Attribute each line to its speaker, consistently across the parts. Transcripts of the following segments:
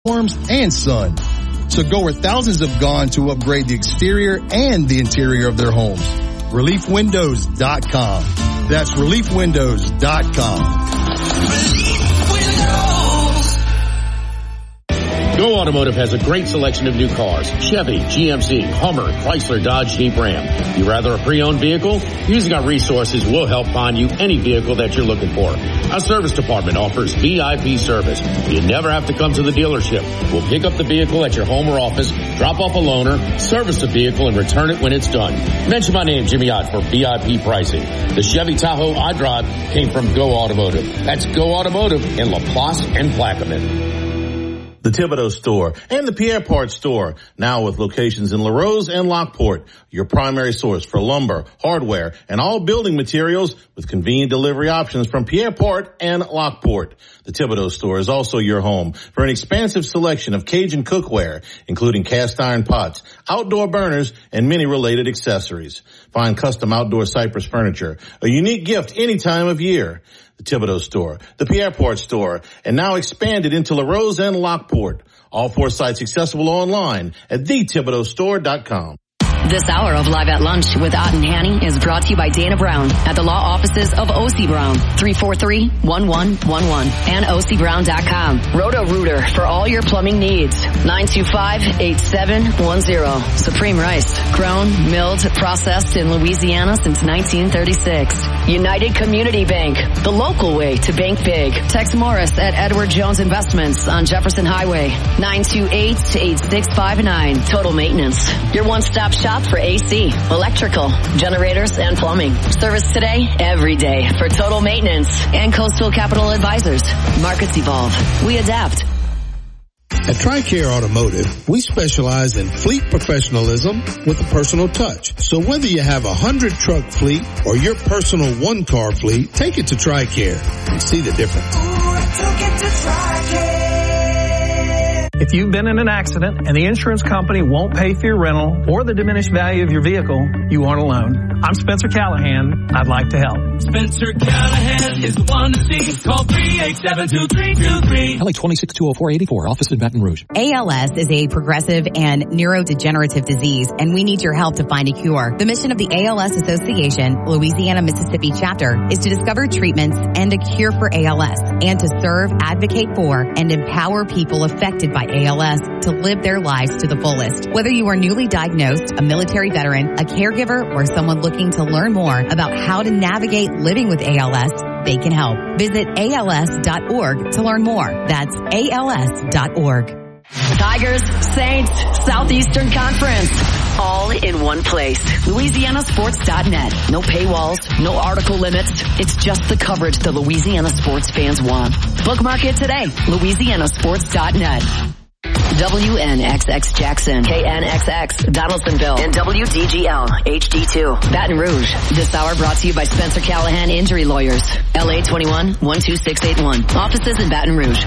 Speaker 1: and sun. So go where thousands have gone to upgrade the exterior and the interior of their homes. ReliefWindows.com. That's ReliefWindows.com.
Speaker 2: Go Automotive has a great selection of new cars. Chevy, GMC, Hummer, Chrysler, Dodge, Jeep, Ram. You rather a pre-owned vehicle? Using our resources, we'll help find you any vehicle that you're looking for. Our service department offers VIP service. You never have to come to the dealership. We'll pick up the vehicle at your home or office, drop off a loaner, service the vehicle, and return it when it's done. Mention my name, Jimmy Ott, for VIP pricing. The Chevy Tahoe I drive came from Go Automotive. That's Go Automotive in LaPlace and Plaquemine.
Speaker 3: The Thibodeau Store and the Pierre Part Store, now with locations in LaRose and Lockport, your primary source for lumber, hardware, and all building materials with convenient delivery options from Pierre Part and Lockport. The Thibodeau Store is also your home for an expansive selection of Cajun cookware, including cast iron pots, outdoor burners, and many related accessories. Find custom outdoor cypress furniture, a unique gift any time of year. The Thibodeau Store, the Pierre Part Store, and now expanded into LaRose and Lockport. All 4 sites accessible online at thethibodeaustore.com.
Speaker 4: This hour of Live at Lunch with Ott and Hanny is brought to you by Dana Brown at the law offices of O.C. Brown, 343-1111, and OCBrown.com. Roto-Rooter for all your plumbing needs, 925-8710. Supreme Rice, grown, milled, processed in Louisiana since 1936. United Community Bank, the local way to bank big. Tex Morris at Edward Jones Investments on Jefferson Highway, 928-8659. Total Maintenance, your one-stop shop for AC, electrical, generators, and plumbing. Service today, every day for Total Maintenance and Coastal Capital Advisors. Markets evolve. We adapt.
Speaker 5: At TRICARE Automotive, we specialize in fleet professionalism with a personal touch. So whether you have a 100-truck fleet or your personal one-car fleet, take it to TRICARE and see the difference.
Speaker 6: If you've been in an accident and the insurance company won't pay for your rental or the diminished value of your vehicle, you aren't alone. I'm Spencer Callahan. I'd like to help.
Speaker 7: Spencer Callahan is the one to see. Call 387-2323.
Speaker 8: LA 2620484, office in Baton Rouge.
Speaker 9: ALS is a progressive and neurodegenerative disease, and we need your help to find a cure. The mission of the ALS Association, Louisiana, Mississippi chapter, is to discover treatments and a cure for ALS, and to serve, advocate for, and empower people affected by ALS to live their lives to the fullest. Whether you are newly diagnosed, a military veteran, a caregiver, or someone looking to learn more about how to navigate living with ALS, they can help. Visit ALS.org to learn more. That's ALS.org.
Speaker 4: Tigers, Saints, Southeastern Conference, all in one place. LouisianaSports.net. No paywalls, no article limits. It's just the coverage the Louisiana sports fans want. Bookmark it today. LouisianaSports.net. WNXX Jackson, KNXX Donaldsonville, and WDGL HD2 Baton Rouge. This hour brought to you by Spencer Callahan Injury Lawyers. LA 21-12681. Offices in Baton Rouge.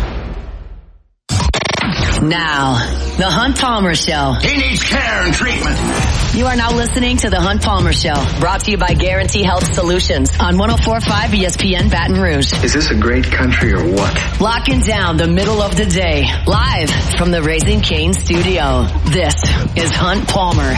Speaker 4: Now, The Hunt Palmer Show.
Speaker 10: He needs care and treatment.
Speaker 4: You are now listening to The Hunt Palmer Show, brought to you by Guarantee Health Solutions on 104.5 ESPN Baton Rouge.
Speaker 11: Is this a great country or what?
Speaker 4: Locking down the middle of the day, live from the Raising Cane studio. This is Hunt Palmer.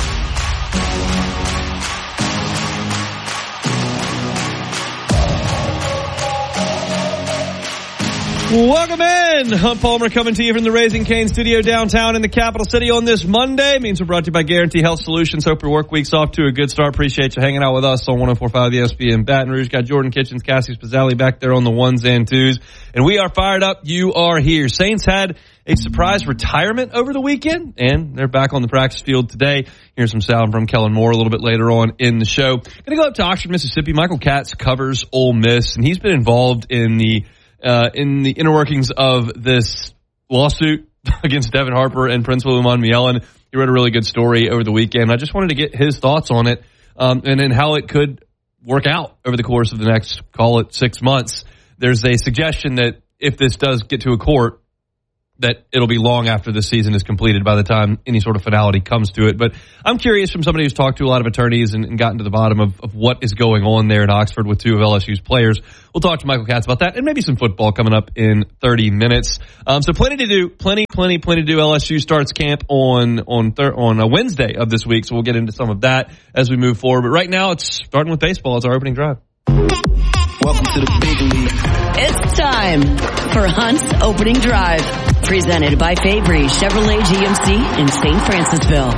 Speaker 12: Welcome in. Hunt Palmer coming to you from the Raising Cane studio downtown in the capital city on this Monday. Means we're brought to you by Guarantee Health Solutions. Hope your work week's off to a good start. Appreciate you hanging out with us on 104.5 ESPN Baton Rouge. Got Jordan Kitchens, Cassie Spazzali back there on the ones and twos. And we are fired up. You are here. Saints had a surprise retirement over the weekend, and they're back on the practice field today. Here's some sound from Kellen Moore a little bit later on in the show. Going to go up to Oxford, Mississippi. Michael Katz covers Ole Miss, and he's been involved in the inner workings of this lawsuit against Devin Harper and Prince William Mielen. He wrote a really good story over the weekend. I just wanted to get his thoughts on it, and then how it could work out over the course of the next, call it 6 months. There's a suggestion that if this does get to a court, that it'll be long after the season is completed by the time any sort of finality comes to it. But I'm curious, from somebody who's talked to a lot of attorneys and gotten to the bottom of what is going on there in Oxford with two of LSU's players. We'll talk to Michael Katz about that and maybe some football coming up in 30 minutes. So plenty to do. Plenty to do. LSU starts camp on a Wednesday of this week, so we'll get into some of that as we move forward. But right now, it's starting with baseball as our opening drive.
Speaker 10: Welcome to the big league.
Speaker 4: It's time for Hunt's Opening Drive, presented by Fabry Chevrolet GMC in St. Francisville.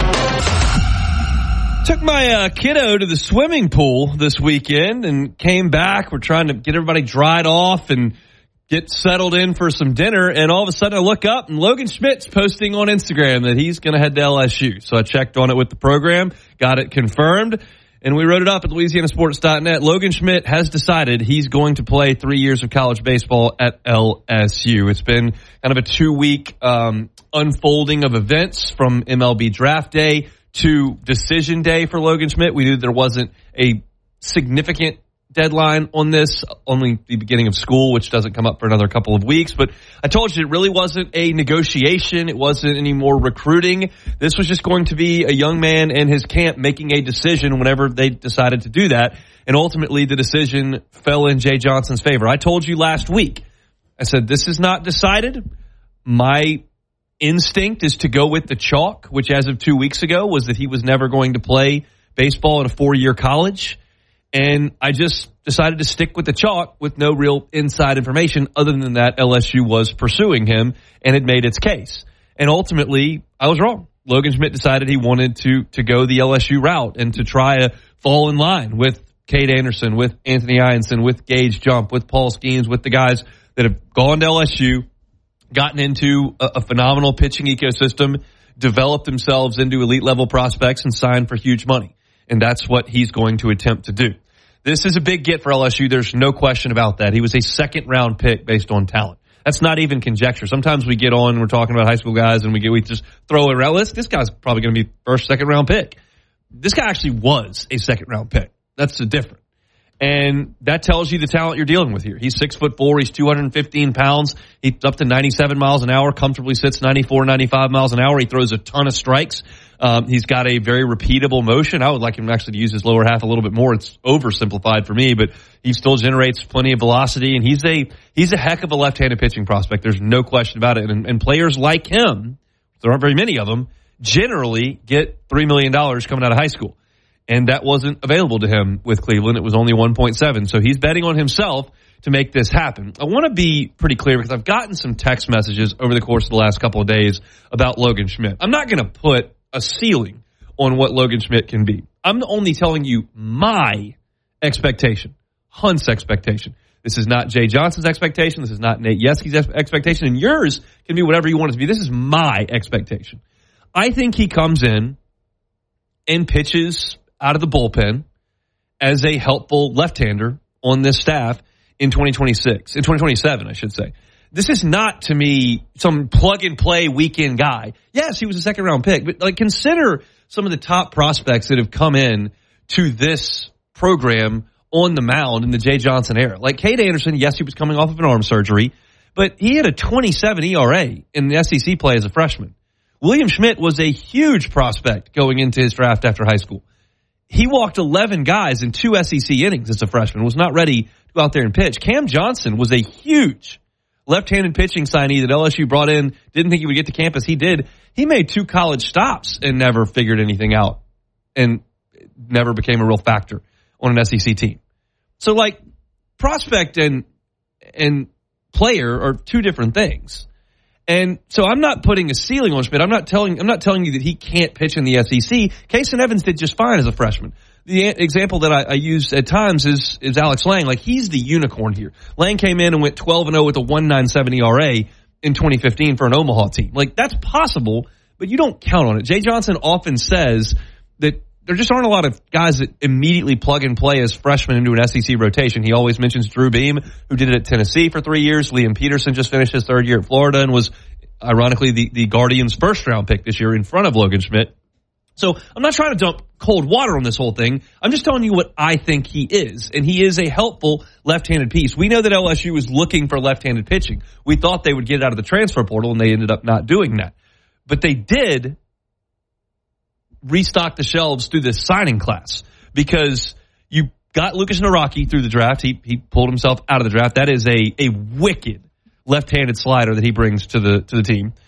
Speaker 12: Took my kiddo to the swimming pool this weekend and came back. We're trying to get everybody dried off and get settled in for some dinner. And all of a sudden I look up and Logan Schmidt's posting on Instagram that he's going to head to LSU. So I checked on it with the program, got it confirmed. And we wrote it up at LouisianaSports.net. Logan Schmidt has decided he's going to play 3 years of college baseball at LSU. It's been kind of a 2-week unfolding of events from MLB draft day to decision day for Logan Schmidt. We knew there wasn't a significant deadline on this, only the beginning of school, which doesn't come up for another couple of weeks. But I told you it really wasn't a negotiation. It wasn't any more recruiting. This was just going to be a young man and his camp making a decision whenever they decided to do that. And ultimately the decision fell in Jay Johnson's favor. I told you last week, I said, this is not decided. My instinct is to go with the chalk, which as of 2 weeks ago was that he was never going to play baseball at a 4-year college. And I just decided to stick with the chalk with no real inside information other than that LSU was pursuing him and had made its case. And ultimately, I was wrong. Logan Schmidt decided he wanted to go the LSU route and to try to fall in line with Cade Anderson, with Anthony Ianson, with Gage Jump, with Paul Skeens, with the guys that have gone to LSU, gotten into a phenomenal pitching ecosystem, developed themselves into elite level prospects and signed for huge money. And that's what he's going to attempt to do. This is a big get for LSU. There's no question about that. He was a second-round pick based on talent. That's not even conjecture. Sometimes we get on, we're talking about high school guys, and we just throw it around. This guy's probably going to be first, second-round pick. This guy actually was a second-round pick. That's the difference. And that tells you the talent you're dealing with here. He's 6'4", he's 215 pounds. He's up to 97 miles an hour, comfortably sits 94, 95 miles an hour. He throws a ton of strikes. He's got a very repeatable motion. I would like him actually to use his lower half a little bit more. It's oversimplified for me, but he still generates plenty of velocity, and he's a heck of a left-handed pitching prospect. There's no question about it. And players like him, there aren't very many of them, generally get $3 million coming out of high school. And that wasn't available to him with Cleveland. It was only 1.7. So he's betting on himself to make this happen. I want to be pretty clear because I've gotten some text messages over the course of the last couple of days about Logan Schmidt. I'm not going to put a ceiling on what Logan Schmidt can be. I'm only telling you my expectation, Hunt's expectation. This is not Jay Johnson's expectation. This is not Nate Yeske's expectation. And yours can be whatever you want it to be. This is my expectation. I think he comes in and pitches out of the bullpen as a helpful left-hander on this staff in 2027, I should say. This is not, to me, some plug-and-play weekend guy. Yes, he was a second-round pick, but consider some of the top prospects that have come in to this program on the mound in the Jay Johnson era. Like Cade Anderson, yes, he was coming off of an arm surgery, but he had a 27 ERA in the SEC play as a freshman. William Schmidt was a huge prospect going into his draft after high school. He walked 11 guys in 2 SEC innings as a freshman, was not ready to go out there and pitch. Cam Johnson was a huge left-handed pitching signee that LSU brought in, didn't think he would get to campus. He did. He made 2 college stops and never figured anything out and never became a real factor on an SEC team. So, prospect and player are 2 different things. And so I'm not putting a ceiling on Schmidt. I'm not telling you that he can't pitch in the SEC. Kason Evans did just fine as a freshman. The example that I use at times is Alex Lang. He's the unicorn here. Lang came in and went 12-0 with a 1.97 ERA in 2015 for an Omaha team. That's possible, but you don't count on it. Jay Johnson often says that there just aren't a lot of guys that immediately plug and play as freshmen into an SEC rotation. He always mentions Drew Beam, who did it at Tennessee for 3 years. Liam Peterson just finished his 3rd year at Florida and was, ironically, the Guardians' first-round pick this year in front of Logan Schmidt. So I'm not trying to dump cold water on this whole thing. I'm just telling you what I think he is. And he is a helpful left-handed piece. We know that LSU was looking for left-handed pitching. We thought they would get it out of the transfer portal, and they ended up not doing that. But they did restock the shelves through this signing class because you got Lucas Naraki through the draft. He pulled himself out of the draft. That is a wicked left-handed slider that he brings to the team.